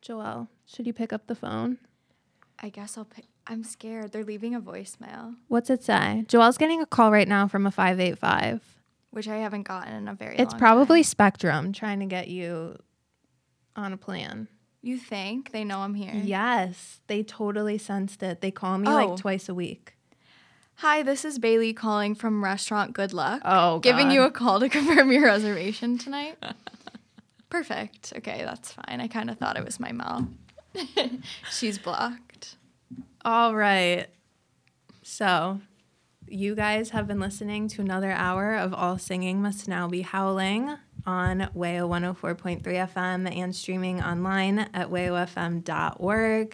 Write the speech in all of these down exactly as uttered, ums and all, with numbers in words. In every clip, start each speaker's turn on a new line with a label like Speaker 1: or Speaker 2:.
Speaker 1: Joelle, should you pick up the phone?
Speaker 2: I guess I'll pick. I'm scared. They're leaving a voicemail.
Speaker 1: What's it say? Joelle's getting a call right now from a five eight five.
Speaker 2: Which I haven't gotten in a very
Speaker 1: It's
Speaker 2: long
Speaker 1: probably
Speaker 2: time.
Speaker 1: Spectrum trying to get you on a plan.
Speaker 2: You think? They know I'm here.
Speaker 1: Yes, they totally sensed it. They call me
Speaker 2: Oh.
Speaker 1: like twice a week.
Speaker 2: Hi, this is Bailey calling from Restaurant Good Luck.
Speaker 1: Oh, God.
Speaker 2: Giving you a call to confirm your reservation tonight. Perfect. Okay, that's fine. I kind of thought it was my mom. She's blocked.
Speaker 1: All right. So, you guys have been listening to another hour of All Singing Must Now Be Howling on W A O one oh four point three F M and streaming online at W A O F M dot org.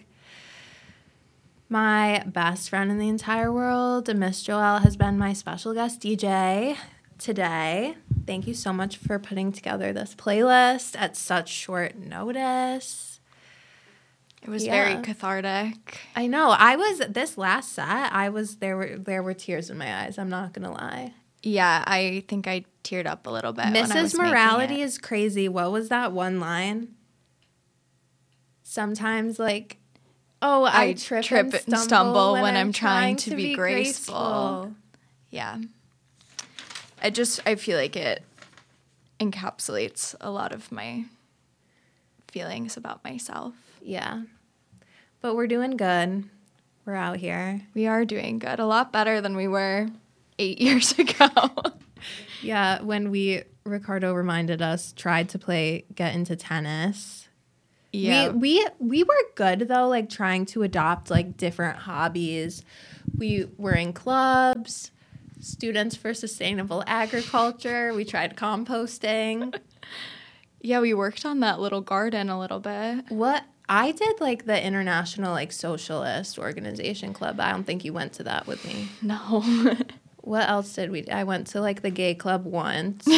Speaker 1: My best friend in the entire world, Miss Joelle, has been my special guest D J today. Thank you so much for putting together this playlist at such short notice.
Speaker 2: It was
Speaker 1: Yeah.
Speaker 2: very cathartic.
Speaker 1: I know. I was this last set. I was there were there were tears in my eyes. I'm not gonna lie.
Speaker 2: Yeah, I think I teared up a little bit. when I was
Speaker 1: Missus
Speaker 2: making
Speaker 1: Morality
Speaker 2: it.
Speaker 1: is crazy. What was that one line? Sometimes like, oh, I,
Speaker 2: I
Speaker 1: trip,
Speaker 2: trip
Speaker 1: and
Speaker 2: and
Speaker 1: stumble,
Speaker 2: stumble
Speaker 1: when,
Speaker 2: when
Speaker 1: I'm
Speaker 2: I'm
Speaker 1: trying,
Speaker 2: trying
Speaker 1: to
Speaker 2: to
Speaker 1: be
Speaker 2: be
Speaker 1: graceful.
Speaker 2: graceful. Yeah. I just, I feel like it encapsulates a lot of my feelings about myself.
Speaker 1: Yeah, but we're doing good. We're out here.
Speaker 2: We are doing good. A lot better than we were eight years ago.
Speaker 1: Yeah, when we Ricardo reminded us tried to play get into tennis.
Speaker 2: Yeah.
Speaker 1: We, we we were good though, like trying to adopt like different hobbies. We were in clubs, Students for Sustainable Agriculture. We tried composting.
Speaker 2: Yeah, we worked on that little garden a little bit.
Speaker 1: What I did like the International like Socialist Organization Club. I don't think you went to that with me.
Speaker 2: No.
Speaker 1: What else did we? I went to like the gay club once.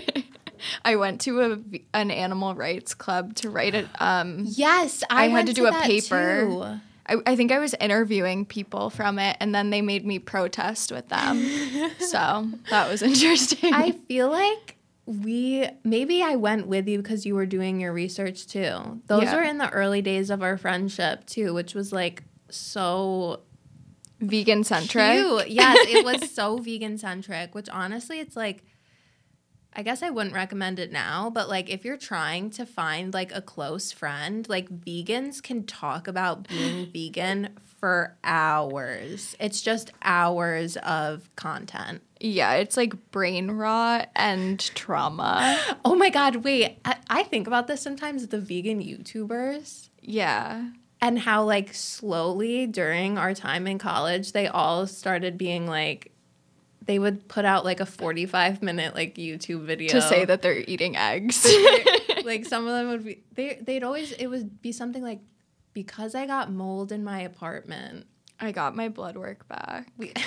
Speaker 2: I went to a, an animal rights club to write it. Um,
Speaker 1: Yes, I,
Speaker 2: I had
Speaker 1: went
Speaker 2: to do a
Speaker 1: that
Speaker 2: paper.
Speaker 1: too.
Speaker 2: I, I think I was interviewing people from it, and then they made me protest with them. So that was interesting.
Speaker 1: I feel like we maybe I went with you because you were doing your research too. Those
Speaker 2: Yeah.
Speaker 1: were in the early days of our friendship too, which was like so
Speaker 2: Vegan centric.
Speaker 1: cute. Yes, it was so vegan centric, which honestly it's like I guess I wouldn't recommend it now, but like if you're trying to find like a close friend, like vegans can talk about being vegan for hours. It's just hours of content.
Speaker 2: Yeah, it's like brain rot and trauma.
Speaker 1: Oh my God, wait. I, I think about this sometimes, the vegan YouTubers
Speaker 2: Yeah.
Speaker 1: and how like slowly during our time in college, they all started being like, they would put out like a forty-five minute like YouTube video.
Speaker 2: To say that they're eating eggs.
Speaker 1: Like some of them would be, they, they'd always, it would be something like, because I got mold in my apartment.
Speaker 2: I got my blood work back.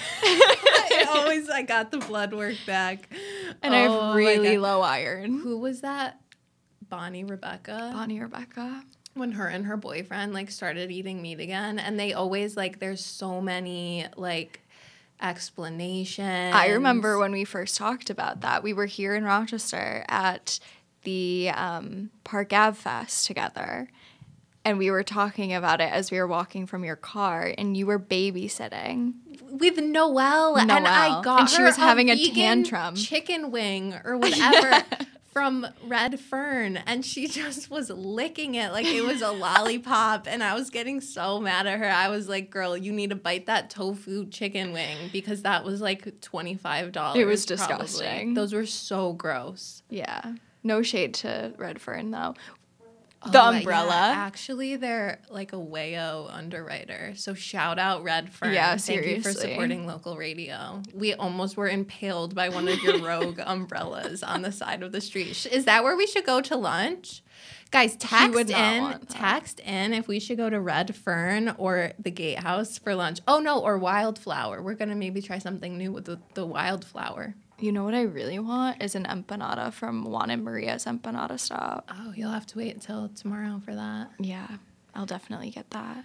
Speaker 1: I always, I got the blood work back.
Speaker 2: And
Speaker 1: Oh
Speaker 2: I
Speaker 1: my
Speaker 2: have really
Speaker 1: God.
Speaker 2: low iron.
Speaker 1: Who was that? Bonnie Rebecca?
Speaker 2: Bonnie Rebecca.
Speaker 1: When her and her boyfriend like started eating meat again, and they always like there's so many like explanations.
Speaker 2: I remember when we first talked about that. We were here in Rochester at the um, Park Ave Fest together, and we were talking about it as we were walking from your car, and you were babysitting.
Speaker 1: with Noelle, and I
Speaker 2: Noelle.
Speaker 1: got
Speaker 2: And she
Speaker 1: her
Speaker 2: was having a
Speaker 1: vegan
Speaker 2: tantrum.
Speaker 1: chicken wing or whatever from Red Fern, and she just was licking it like it was a lollipop, and I was getting so mad at her. I was like, girl, you need to bite that tofu chicken wing because that was like twenty-five dollars.
Speaker 2: It was
Speaker 1: probably.
Speaker 2: disgusting.
Speaker 1: Those were so gross.
Speaker 2: Yeah. No shade to Red Fern, though.
Speaker 1: Oh,
Speaker 2: The
Speaker 1: yeah,
Speaker 2: umbrella.
Speaker 1: Actually, they're like a W A O underwriter. So shout out Red Fern.
Speaker 2: Yeah,
Speaker 1: Thank you for
Speaker 2: seriously.
Speaker 1: supporting local radio. We almost were impaled by one of your rogue umbrellas on the side of the street. Sh- Is that where we should go to lunch? Guys, text
Speaker 2: would not
Speaker 1: in,
Speaker 2: want that.
Speaker 1: text in if we should go to Red Fern or the Gatehouse for lunch. Oh no, or Wildflower. We're gonna maybe try something new with the, the Wildflower.
Speaker 2: You know what I really want is an empanada from Juan and Maria's Empanada Stop.
Speaker 1: Oh, you'll have to wait until tomorrow for that.
Speaker 2: Yeah, I'll definitely get that.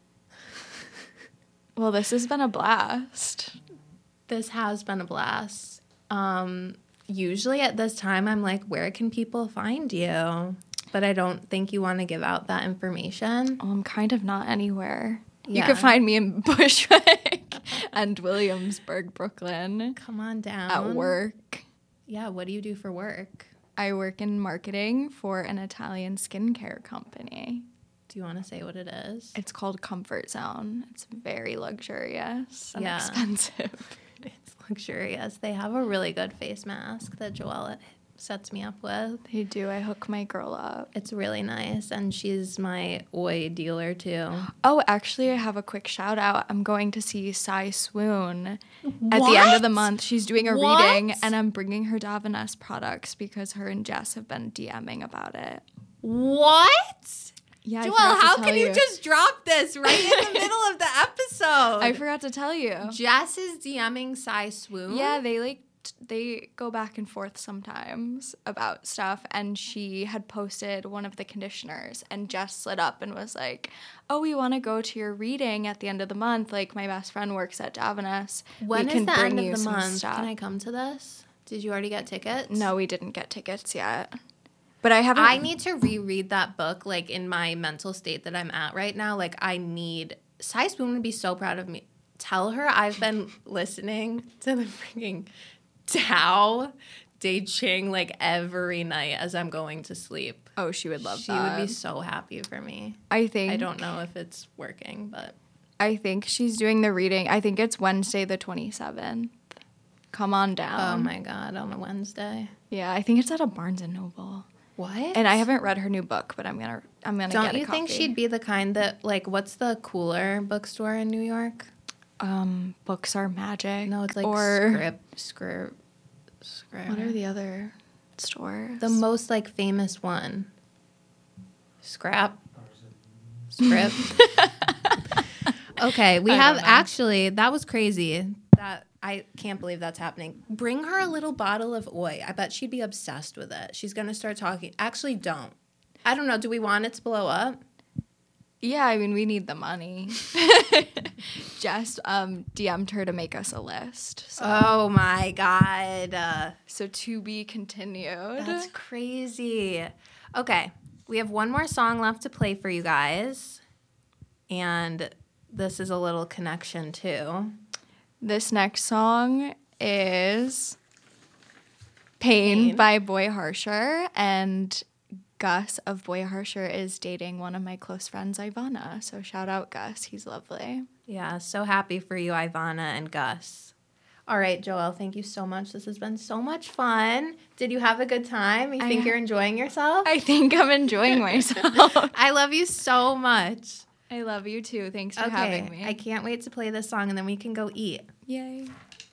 Speaker 2: Well, this has been a blast.
Speaker 1: This has been a blast. Um, usually at this time, I'm like, where can people find you? but I don't think you want to give out that information.
Speaker 2: Oh, I'm kind of not anywhere.
Speaker 1: Yeah.
Speaker 2: You could find me in Bushwick and Williamsburg, Brooklyn.
Speaker 1: Come on down.
Speaker 2: At work.
Speaker 1: Yeah, what do you do for work?
Speaker 2: I work in marketing for an Italian skincare company.
Speaker 1: Do you want to say what it is?
Speaker 2: It's called Comfort Zone. It's very luxurious and
Speaker 1: Yeah.
Speaker 2: expensive.
Speaker 1: It's luxurious. They have a really good face mask that Joelle sets me up with.
Speaker 2: They do. I hook my girl up.
Speaker 1: It's really nice, and she's my Oi dealer too.
Speaker 2: Oh, actually, I have a quick shout out. I'm going to see Sai Swoon at the end of the month. She's doing a
Speaker 1: What?
Speaker 2: reading, and I'm bringing her Davines products because her and Jess have been DMing about it.
Speaker 1: What?
Speaker 2: Yeah, I
Speaker 1: Joelle,
Speaker 2: forgot to
Speaker 1: how
Speaker 2: tell
Speaker 1: can you just drop this right in the middle of the episode?
Speaker 2: I forgot to tell you.
Speaker 1: Jess is DMing Sai Swoon.
Speaker 2: Yeah, they like t- they go back and forth sometimes about stuff, and she had posted one of the conditioners, and Jess slid up and was like, "Oh, we want to go to your reading at the end of the month. Like, my best friend works at Davines.
Speaker 1: When
Speaker 2: we
Speaker 1: is
Speaker 2: can
Speaker 1: the
Speaker 2: bring
Speaker 1: end
Speaker 2: you
Speaker 1: of the
Speaker 2: some
Speaker 1: month?
Speaker 2: stuff."
Speaker 1: Can I come to this? Did you already get tickets?
Speaker 2: No, we didn't get tickets yet. But I haven't.
Speaker 1: I need to reread that book, like, in my mental state that I'm at right now. Like, I need... Sai Swoon would be so proud of me. Tell her I've been listening to the freaking Tao De Ching, like, every night as I'm going to sleep.
Speaker 2: Oh, she would love
Speaker 1: she
Speaker 2: that.
Speaker 1: would be so happy for me.
Speaker 2: I think.
Speaker 1: I don't know if it's working, but...
Speaker 2: I think she's doing the reading. I think it's Wednesday the twenty-seventh. Come on down.
Speaker 1: Oh, my God, on a Wednesday.
Speaker 2: Yeah, I think it's at a Barnes and Noble.
Speaker 1: What?
Speaker 2: And I haven't read her new book, but I'm gonna I'm gonna
Speaker 1: Don't
Speaker 2: get a
Speaker 1: you think
Speaker 2: copy.
Speaker 1: she'd be the kind that, like, what's the cooler bookstore in New York?
Speaker 2: Um, Books Are Magic.
Speaker 1: No, it's like
Speaker 2: or
Speaker 1: Script, Script, Script.
Speaker 2: what are the other stores?
Speaker 1: The most, like, famous one? Scrap? Script? Okay, we
Speaker 2: I
Speaker 1: have
Speaker 2: don't know.
Speaker 1: actually, that was crazy. That I can't believe that's happening. Bring her a little bottle of Oi. I bet she'd be obsessed with it. She's going to start talking. Actually, don't. I don't know. Do we want it to blow up?
Speaker 2: Yeah, I mean we need the money. Just um D M'd her to make us a list. So,
Speaker 1: Oh, my God. Uh,
Speaker 2: so to be continued.
Speaker 1: That's crazy. Okay, we have one more song left to play for you guys. And this is a little connection, too.
Speaker 2: This next song is Pain,
Speaker 1: Pain.
Speaker 2: by Boy Harsher, and Gus of Boy Harsher is dating one of my close friends, Ivana. So shout out Gus. He's lovely.
Speaker 1: Yeah, so happy for you, Ivana and Gus. All right, Joelle, thank you so much. This has been so much fun. Did you have a good time? You
Speaker 2: I
Speaker 1: think
Speaker 2: ha-
Speaker 1: you're enjoying yourself?
Speaker 2: I think I'm enjoying myself.
Speaker 1: I love you so much.
Speaker 2: I love you too. Thanks for
Speaker 1: Okay,
Speaker 2: having me.
Speaker 1: I can't wait to play this song and then we can go eat.
Speaker 2: Yay.